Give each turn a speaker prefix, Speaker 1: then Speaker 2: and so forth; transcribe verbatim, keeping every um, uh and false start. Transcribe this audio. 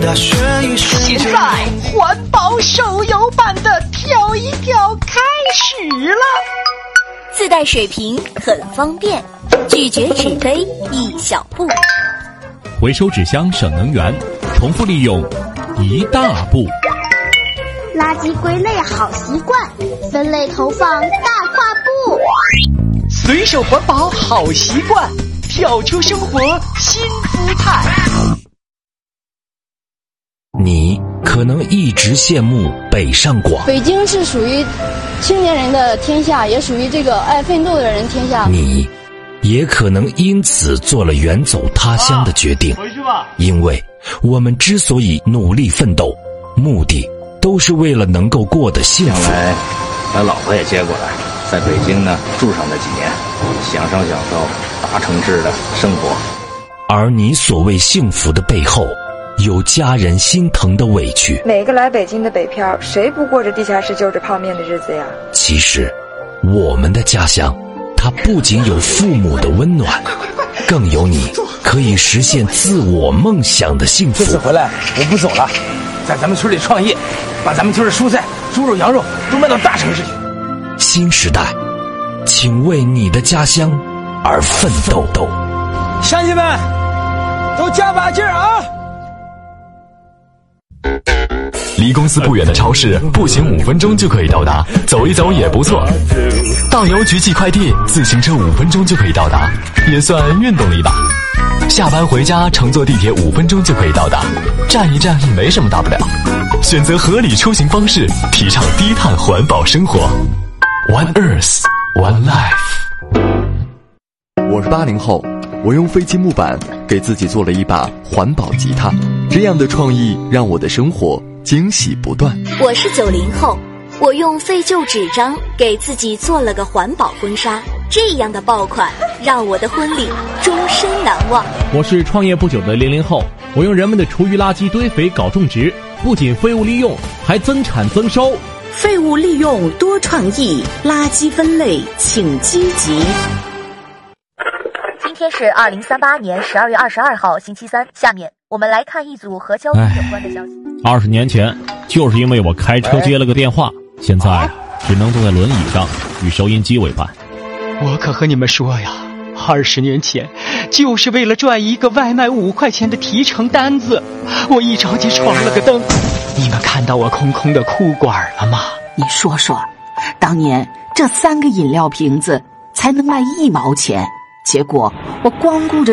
Speaker 1: 现在环保手游版的跳一跳开始了，
Speaker 2: 自带水瓶很方便，拒绝纸杯一小步，
Speaker 3: 回收纸箱省能源，重复利用一大步。
Speaker 4: 垃圾归类好习惯，分类投放大跨步。
Speaker 1: 随手环保好习惯，跳出生活新姿态。
Speaker 5: 你可能一直羡慕北上广，
Speaker 6: 北京是属于青年人的天下，也属于这个爱奋斗的人天下。
Speaker 5: 你也可能因此做了远走他乡的决定，
Speaker 7: 回去吧。
Speaker 5: 因为我们之所以努力奋斗，目的都是为了能够过得幸福。
Speaker 8: 将来把老婆也接过来，在北京呢住上那几年，享受享受大城市的生活。
Speaker 5: 而你所谓幸福的背后，有家人心疼的委屈。
Speaker 9: 每个来北京的北漂，谁不过着地下室就着泡面的日子呀？
Speaker 5: 其实我们的家乡，它不仅有父母的温暖，更有你可以实现自我梦想的幸福。
Speaker 10: 这次回来我不走了，在咱们村里创业，把咱们村的蔬菜、猪肉、羊肉都卖到大城市去。
Speaker 5: 新时代，请为你的家乡而奋斗。
Speaker 10: 乡亲们，都加把劲儿啊！
Speaker 11: 离公司不远的超市，步行五分钟就可以到达，走一走也不错。到邮局寄快递，自行车五分钟就可以到达，也算运动了一把。下班回家，乘坐地铁五分钟就可以到达，站一站也没什么大不了。选择合理出行方式，提倡低碳环保生活。One Earth, One Life。
Speaker 12: 我是八零后，我用废弃木板给自己做了一把环保吉他，这样的创意让我的生活惊喜不断。
Speaker 2: 我是九零后，我用废旧纸张给自己做了个环保婚纱，这样的爆款让我的婚礼终身难忘。
Speaker 3: 我是创业不久的零零后，我用人们的厨余垃圾堆肥搞种植，不仅废物利用，还增产增收。
Speaker 13: 废物利用多创意，垃圾分类请积极。
Speaker 2: 今天是二零三八年十二月二十二号星期三，下面我们来看一组和交通有关的消息。
Speaker 3: 二十年前，就是因为我开车接了个电话，现在只能坐在轮椅上与收音机为伴。
Speaker 1: 我可和你们说呀，二十年前就是为了赚一个外卖五块钱的提成单子，我一着急闯了个灯。你们看到我空空的裤管了吗？
Speaker 13: 你说说，当年这三个饮料瓶子才能卖一毛钱，结果我光顾着